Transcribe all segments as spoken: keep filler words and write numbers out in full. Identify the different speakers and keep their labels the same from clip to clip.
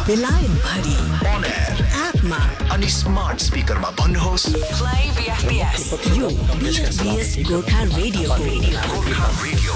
Speaker 1: बेलायत भरि
Speaker 2: On air
Speaker 1: एपमा
Speaker 2: अनि स्मार्ट स्पिकरमा भन्नुहोस्
Speaker 1: प्ले बीएफपीएस यो बीएफपीएस गोर्खा रेडियो
Speaker 2: गोर्खा रेडियो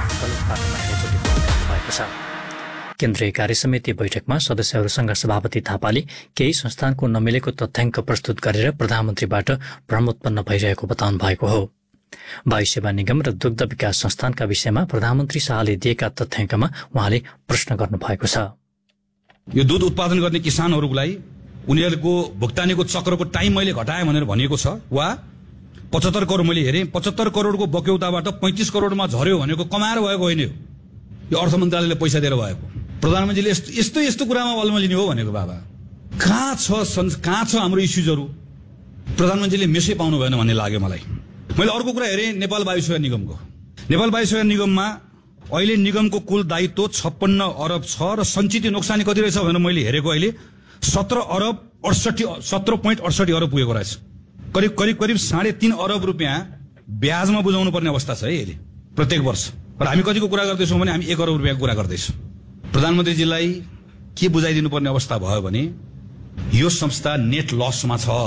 Speaker 3: केन्द्रीय कार्य समिति बैठकमा सदस्यहरूसँग सभापति थापाले केही संस्थानको नमिलेको तथ्याङ्क प्रस्तुत गरेर प्रधानमन्त्रीबाट भ्रम उत्पन्न भइरहेको बताउनु भएको हो। वायु सेवा निगम र दुग्ध विकास संस्थानका विषयमा प्रधानमन्त्री शाहले दिएका तथ्याङ्कमा उहाँले प्रश्न गर्नु भएको छ।
Speaker 4: यो दूध उत्पादन गर्ने किसानहरूको लागि उनीहरूको भुक्तानीको चक्रको टाइम मैले घटाएँ भनेर भनिएको छ, वा पचहत्तर करोड मैले हेरेँ, पचहत्तर करोडको बक्यौताबाट पैंतिस करोडमा झर्यो भनेको कमाएर भएको होइन, यो अर्थ मन्त्रालयले पैसा दिएर भएको। प्रधानमन्त्रीले यस्तो यस्तो यस्तो कुरामा अल्मलिने हो भनेको बाबा कहाँ छ, कहाँ छ हाम्रो इस्युजहरू? प्रधानमन्त्रीले मेसै पाउनु भएन भन्ने लाग्यो मलाई। मैले अर्को कुरा हेरेँ नेपाल वायु सेवा निगमको। नेपाल वायु सेवा निगममा अहिले निगमको कुल दायित्व छप्पन्न अरब छ र सञ्चित नोक्सानी कति रहेछ भनेर मैले हेरेको अहिले सत्र अरब अडसठी सत्र पोइन्ट अडसठी अरब पुगेको रहेछ। करिब करिब करिब साढे तीन अरब रुपियाँ ब्याजमा बुझाउनु पर्ने अवस्था छ है अहिले प्रत्येक वर्ष। र हामी कतिको कुरा गर्दैछौँ भने हामी एक अरब रुपियाँको कुरा गर्दैछौँ। प्रधानमन्त्रीजीलाई के बुझाइदिनु पर्ने अवस्था भयो भने यो संस्था नेट लसमा छ।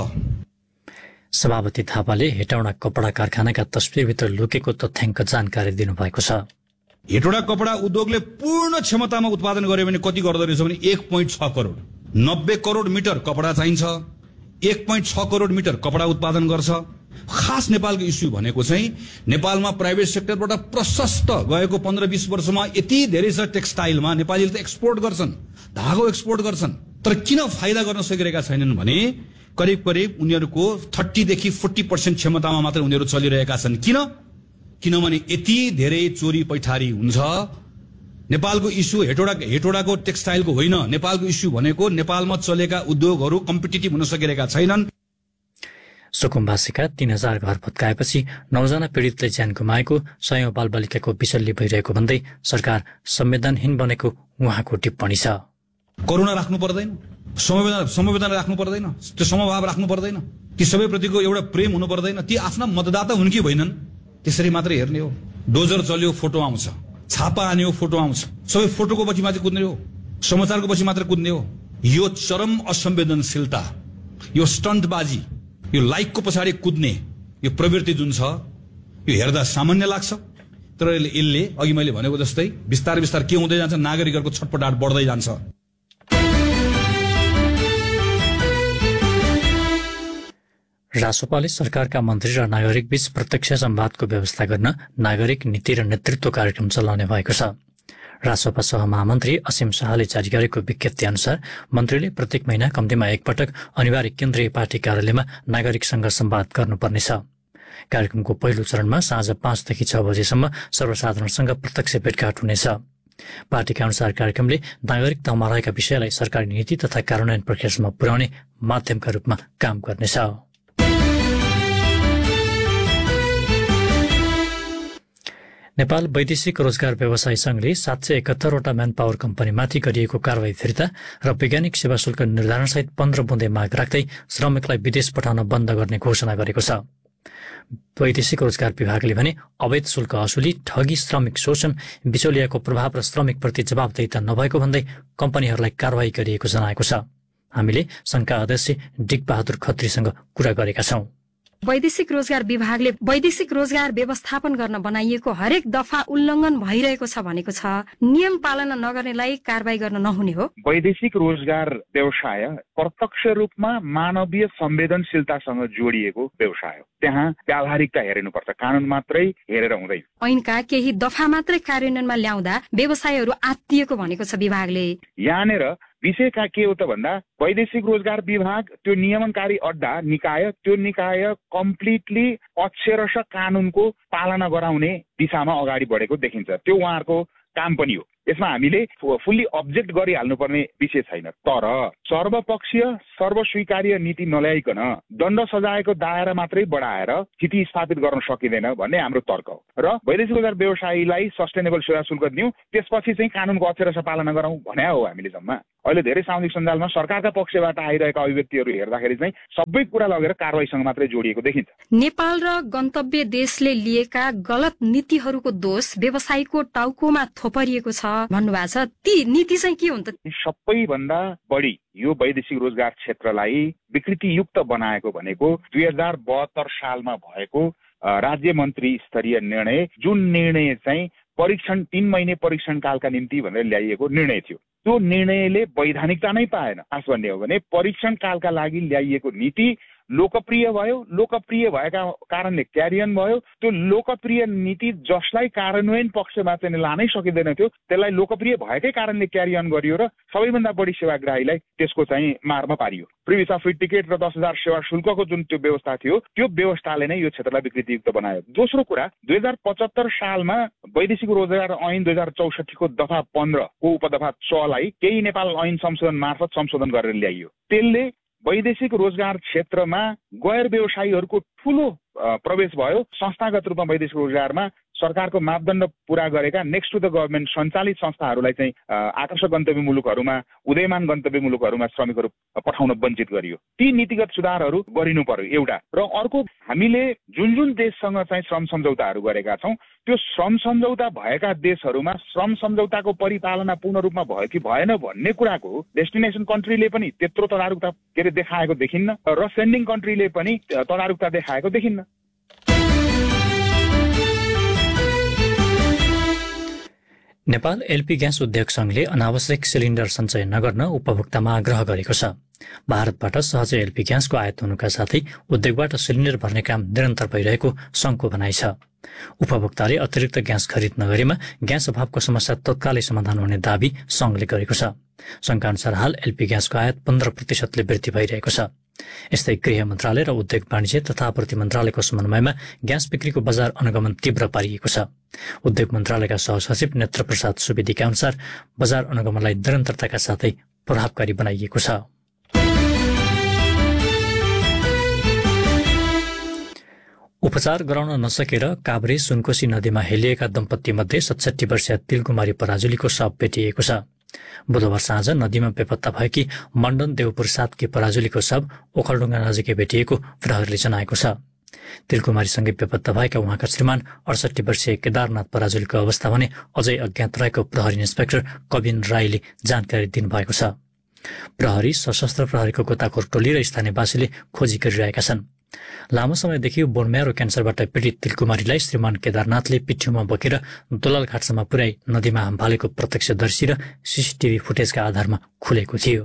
Speaker 3: सभापति थापाले हेटौडा कपडा कारखानाका तस्बिरभित्र लुकेको तथ्याङ्क जानकारी दिनुभएको छ।
Speaker 4: हेटौडा कपडा उद्योगले पूर्ण क्षमतामा उत्पादन गर्यो भने कति गर्दो रहेछ भने एक पोइन्ट छ करोड नब्बे करोड मिटर कपडा चाहिन्छ। एक पोइन्ट छ करोड मिटर कपडा उत्पादन गर्छ। खास नेपालको इस्यु भनेको चाहिँ नेपालमा प्राइभेट सेक्टरबाट प्रशस्त गएको पन्ध्र बीस वर्षमा यति धेरै छ टेक्सटाइलमा, नेपालीले त एक्सपोर्ट गर्छन्, धागो एक्सपोर्ट गर्छन्, तर किन फाइदा गर्न सकिरहेका छैनन् भने करिब करिब उनीहरूको थर्टीदेखि फोर्टी पर्सेन्ट क्षमतामा मात्र उनीहरू चलिरहेका छन्। किन? किनभने यति धेरै चोरी पैठारी हुन्छ। नेपालको इस्यु हेटौडा हेटौडाको टेक्सटाइलको होइन, नेपालको इस्यु भनेको नेपालमा चलेका उद्योगहरू कम्पिटिटिभ हुन सकिरहेका छैनन्।
Speaker 3: सुकुम्बासीका तीन हजार घर भत्काएपछि नौजना पीड़ितले ज्यान गुमाएको, सयौं बालबालिकाको विचल्ली भइरहेको भन्दै सरकार संवेदनहीन बनेको उहाँको टिप्पणी छ।
Speaker 4: करुणा राख्नु पर्दैन, समवेदना समवेदना राख्नु पर्दैन, त्यो समभाव राख्नु पर्दैन, ती सबैप्रतिको एउटा प्रेम हुनु पर्दैन। ती आफ्ना मतदाता हुन् कि होइनन् त्यसरी मात्रै हेर्ने हो। डोजर चल्यो फोटो आउँछ, छापा आन्यो फोटो आउँछ, सबै फोटोको पछि मात्रै कुद्ने हो, समाचारको पछि मात्रै कुद्ने हो। यो चरम असंवेदनशीलता, यो स्टन्टबाजी, यो लाइकको पछाडि कुद्ने यो प्रवृत्ति जुन छ यो हेर्दा सामान्य लाग्छ, तर यसले अघि मैले भनेको जस्तै बिस्तारै बिस्तारै के हुँदै जान्छ, नागरिकहरूको छटपटाट बढ्दै जान्छ।
Speaker 3: रासोपाले सरकारका मन्त्री र नागरिक बीच प्रत्यक्ष संवादको व्यवस्था गर्न नागरिक नीति र नेतृत्व कार्यक्रम चलाउने भएको छ। रासोपा सहमहामन्त्री असीम शाहले जारी गरेको विज्ञप्ति अनुसार मन्त्रीले प्रत्येक महिना कम्तीमा एकपटक अनिवार्य केन्द्रीय पार्टी कार्यालयमा नागरिकसँग संवाद गर्नुपर्नेछ। कार्यक्रमको पहिलो चरणमा साँझ पाँचदेखि छ बजेसम्म सर्वसाधारणसँग प्रत्यक्ष भेटघाट हुनेछ। पार्टीका अनुसार कार्यक्रमले नागरिकतामा रहेका विषयलाई सरकारी नीति तथा कार्यान्वयन प्रक्रियासम्म पुर्याउने माध्यमका रूपमा काम गर्नेछ। नेपाल वैदेशिक रोजगार व्यवसाय संघले सात सय एकहत्तरवटा म्यान पावर कम्पनीमाथि गरिएको कारवाही फिर्ता र वैज्ञानिक सेवा शुल्क निर्धारणसहित पन्ध्र बुँदे माग राख्दै श्रमिकलाई विदेश पठाउन बन्द गर्ने घोषणा गरेको छ। वैदेशिक रोजगार विभागले भने अवैध शुल्क असुली, ठगी, श्रमिक शोषण, बिचौलियाको प्रभाव र श्रमिकप्रति जवाबदेहिता नभएको भन्दै कम्पनीहरूलाई कारवाही गरिएको जनाएको छ। हामीले संघका अध्यक्ष डिकबहादुर खत्रीसँग कुरा गरेका छौं।
Speaker 5: वैदेशिक रोजगार विभागले वैदेशिक रोजगार व्यवस्थापन गर्न बनाइएको हरेक दफा उल्लङ्घन भइरहेको छ भनेको छ। नियम पालना नगर्नेलाई कारवाही गर्न नहुने हो।
Speaker 6: वैदेशिक रोजगार व्यवसाय प्रत्यक्ष रूपमा मानवीय संवेदनशीलतासँग जोडिएको व्यवसाय हो। त्यहाँ व्यावहारिकता हेरिनुपर्छ, कानून मात्रै हेरेर हुँदैन।
Speaker 5: ऐनका केही दफा मात्रै कार्यान्वयनमा ल्याउँदा व्यवसायहरू आत्तिएको भनेको छ विभागले।
Speaker 6: यहाँनिर विषय का के हो त भन्दा वैदेशिक रोजगार विभाग त्यो नियमनकारी अड्डा निकाय, त्यो निकाय कम्प्लिटली अक्षरश कानूनको पालना गराउने दिशामा अगाडि बढेको देखिन्छ। त्यो उहाँहरूको काम पनि हो। यसमा हामीले फुल्ली अब्जेक्ट गरिहाल्नुपर्ने विषय छैन, तर सर्वपक्षीय सर्वस्वीकार्य नीति नल्याइकन दण्ड सजायको दायरा मात्रै बढाएर स्थिति स्थापित गर्न सकिँदैन भन्ने हाम्रो तर्क हो। र वैदेशिक रोजगार व्यवसायीलाई सस्टेनेबल सेवा शुल्क दिउँ, त्यसपछि चाहिँ कानूनको अक्षरश पालना गरौँ भने हो हामीले जम्मा। अहिले धेरै सामाजिक सञ्जालमा सरकारका पक्षबाट आइरहेका अभिव्यक्तिहरू हेर्दाखेरि चाहिँ सबै कुरा लगेर कारवाहीसँग मात्रै जोडिएको देखिन्छ।
Speaker 5: नेपाल र गन्तव्य देशले लिएका गलत नीतिहरूको दोष व्यवसायीको टाउकोमा थोपरिएको छ। भन्नुभएको छ। ती नीति चाहिँ के हुन् त?
Speaker 6: सबैभन्दा बढी यो वैदेशिक रोजगार क्षेत्रलाई विकृतियुक्त बनाएको भनेको दुई हजार बहत्तर सालमा भएको राज्य मन्त्री स्तरीय निर्णय, जुन निर्णय चाहिँ परीक्षण तीन महिने परीक्षण कालका निम्ति भनेर ल्याइएको निर्णय थियो। त्यो निर्णयले वैधानिकता नै पाएन। खास भन्ने हो भने परीक्षण कालका लागि ल्याइएको नीति लोकप्रिय भयो, लोकप्रिय भएका कारणले क्यारियन भयो। त्यो लोकप्रिय नीति जसलाई कार्यान्वयन पक्षमा चाहिँ लानै सकिँदैन थियो, त्यसलाई लोकप्रिय भएकै कारणले क्यारियन गरियो र सबैभन्दा बढी सेवाग्राहीलाई त्यसको चाहिँ मारमा पारियो। फ्री भिसा फ्री टिकट र दस हजार सेवा शुल्कको जुन त्यो व्यवस्था थियो, त्यो व्यवस्थाले नै यो क्षेत्रलाई विकृतियुक्त बनायो। दोस्रो कुरा, दुई हजार पचहत्तर सालमा वैदेशिक रोजगार ऐन दुई हजार चौसठीको दफा पन्ध्रको उपदफा छलाई केही नेपाल ऐन संशोधन मार्फत संशोधन गरेर ल्याइयो। त्यसले वैदेशिक रोजगार क्षेत्रमा गैर व्यवसायीहरूको ठूलो प्रवेश भयो। संस्थागत रूपमा वैदेशिक रोजगारमा सरकारको मापदण्ड पूरा गरेका नेक्स्ट टु द गभर्मेन्ट सञ्चालित संस्थाहरूलाई चाहिँ आकर्षक गन्तव्य मुलुकहरूमा, उदयमान गन्तव्य मुलुकहरूमा श्रमिकहरू पठाउन वञ्चित गरियो। ती नीतिगत सुधारहरू गरिनु पर्यो एउटा। र अर्को, हामीले जुन जुन देशसँग चाहिँ श्रम सम्झौताहरू गरेका छौँ, त्यो श्रम सम्झौता भएका देशहरूमा श्रम सम्झौताको परिपालना पूर्ण रूपमा भयो कि भएन भन्ने कुराको डेस्टिनेसन कन्ट्रीले पनि त्यत्रो तदारुकता के अरे देखाएको देखिन्न र सेन्डिङ कन्ट्रीले पनि तदारुकता देखाएको देखिन्न।
Speaker 3: नेपाल एलपी ग्यास उद्योग संघले अनावश्यक सिलिन्डर सञ्चय नगर्न उपभोक्तामा आग्रह गरेको छ। भारतबाट सहजै एलपी ग्यासको आयात हुनुका साथै उद्योगबाट सिलिन्डर भर्ने काम निरन्तर भइरहेको संघको भनाइ छ। उपभोक्ताले अतिरिक्त ग्यास खरिद नगरेमा ग्यास अभावको समस्या तत्कालै समाधान हुने दावी संघले गरेको छ। संघका अनुसार हाल एलपी ग्यासको आयात पन्ध्र प्रतिशतले वृद्धि भइरहेको छ। यस्तै गृह मन्त्रालय र उद्योग वाणिज्य तथा आपूर्ति मन्त्रालयको समन्वयमा ग्यास बिक्रीको बजार अनुगमन तीव्र पारिएको छ। उद्योग मन्त्रालयका सहसचिव नेत्र प्रसाद सुवेदीका अनुसार बजार अनुगमनलाई निरन्तरताका साथै प्रभावकारी बनाइएको छ। उपचार गराउन नसकेर काभ्रे सुनकोशी नदीमा हेलिएका दम्पत्ति मध्ये सतसट्ठी वर्षीय तिलकुमारी पराजुलीको शव भेटिएको छ। बुधबार साँझ नदीमा बेपत्ता भएकी मण्डन देवपुर सातकी पराजुलीको शव ओखलढुङ्गा नजिकै भेटिएको प्रहरीले जनाएको छ। तिलकुमारीसँगै बेपत्ता भएका उहाँका श्रीमान अडसठी वर्षीय केदारनाथ पराजुलीको अवस्था भने अझै अज्ञात रहेको प्रहरी इन्सपेक्टर कविन राईले जानकारी दिनुभएको छ। प्रहरी, सशस्त्र प्रहरीको गोताखोर टोली र स्थानीयवासीले खोजी गरिरहेका छन्। लामो समयदेखि बोनम्यारो क्यान्सरबाट पीडित तिलकुमारीलाई श्रीमान केदारनाथले पिठ्यूमा बोकेर दोलाल घाटसम्म पुर्याई नदीमा हालेको प्रत्यक्षदर्शी र सीसीटीभी फुटेजका आधारमा खुलेको थियो।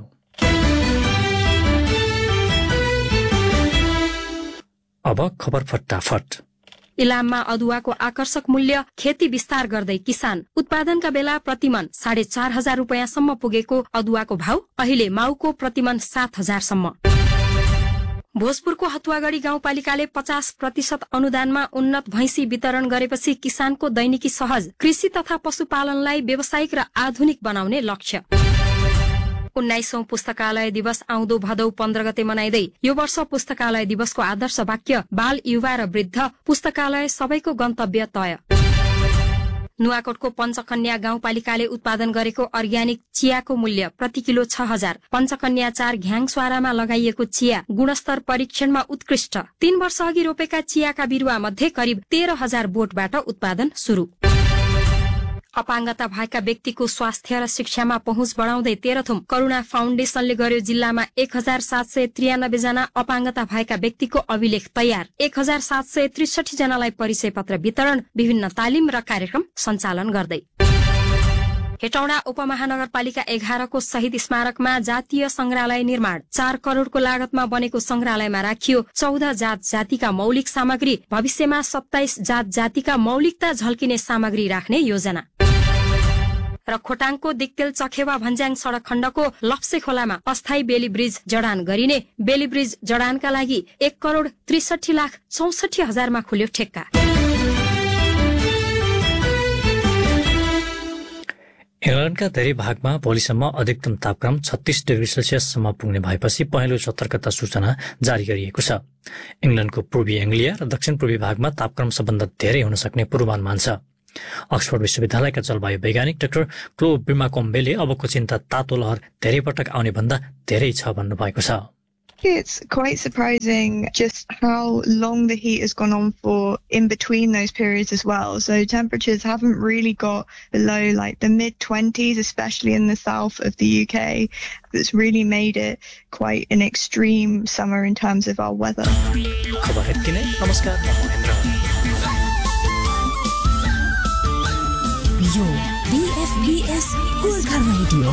Speaker 3: अब खबर फटाफट।
Speaker 5: इलाममा अदुवाको आकर्षक मूल्य खेती विस्तार गर्दै किसान उत्पादनका बेला प्रतिमन साढे चार हजार रुपियाँसम्म पुगेको अदुवाको भाव अहिले माउको प्रतिमन सात हजारसम्म। भोजपुरको हतुवागढ़ी गाउँपालिकाले पचास प्रतिशत अनुदानमा उन्नत भैंसी वितरण गरेपछि किसानको दैनिकी सहज कृषि तथा पशुपालनलाई व्यावसायिक र आधुनिक बनाउने लक्ष्य। उन्नाइसौं पुस्तकालय दिवस आउँदो भदौ पन्ध्र गते मनाइँदै यो वर्ष पुस्तकालय दिवसको आदर्श वाक्य बाल, युवा र वृद्ध पुस्तकालय सबैको गन्तव्य तय। नुवाकोटको पञ्चकन्या गाउँपालिकाले उत्पादन गरेको अर्ग्यानिक चियाको मूल्य प्रति किलो छ हजार। पञ्चकन्या चार घ्याङस्वारामा लगाइएको चिया गुणस्तर परीक्षणमा उत्कृष्ट। तीन वर्ष अघि रोपेका चियाका बिरुवा मध्ये करिब तेह्र हजार बोटबाट उत्पादन शुरू। अपाङ्गता भएका व्यक्तिको स्वास्थ्य र शिक्षामा पहुँच बढ़ाउँदै तेह्रथुम करूणा फाउन्डेशनले गर्यो जिल्लामा एक हजार सात सय त्रियानब्बे जना अपाङ्गता भएका व्यक्तिको अभिलेख तयार। एक हजार सात सय त्रिसठी जनालाई परिचय पत्र वितरण, विभिन्न तालिम र कार्यक्रम सञ्चालन गर्दै। हेटौडा उपमहानगरपालिका एघारको शहीद स्मारकमा जातीय संग्रहालय निर्माण। चार करोड़को लागतमा बनेको संग्रहालयमा राखियो चौध जात जातिका मौलिक सामग्री। भविष्यमा सत्ताइस जात जातिका मौलिकता झल्किने सामग्री राख्ने योजना। र खोटाङको दिक्तेल चखेवा भन्ज्याङ सड़क खण्डको लप्से खोलामा अस्थायी बेली ब्रिज जडान गरिने। बेली ब्रिज जडानका लागि एक करोड़ त्रिसठी लाख चौसठी हजारमा खुल्यो ठेक्का।
Speaker 3: इंग्ल्याण्डका धेरै भागमा भोलिसम्म अधिकतम तापक्रम छत्तीस डिग्री सेल्सियससम्म पुग्ने भएपछि पहिलो सतर्कता सूचना जारी गरिएको छ। इंग्ल्याण्डको पूर्वी एङ्ग्लिया र दक्षिण पूर्वी भागमा तापक्रम सबभन्दा धेरै हुन सक्ने पूर्वानुमान छ। अक्सफोर्ड विश्वविद्यालयका जलवायु वैज्ञानिक डाक्टर क्लो बिमाकोम्बेले अबको चिन्ता तातो लहर धेरै पटक आउने भन्दा धेरै छ भन्नुभएको छ।
Speaker 7: It's quite surprising just how long the heat has gone on for in between those periods as well. So temperatures haven't really got below like the mid twenties, especially in the south of the U K. That's really made it quite an extreme summer in terms of our weather.
Speaker 3: खबर यति नै। नमस्कार, म महेन्द्र।
Speaker 1: यो B F B S Gorkha radio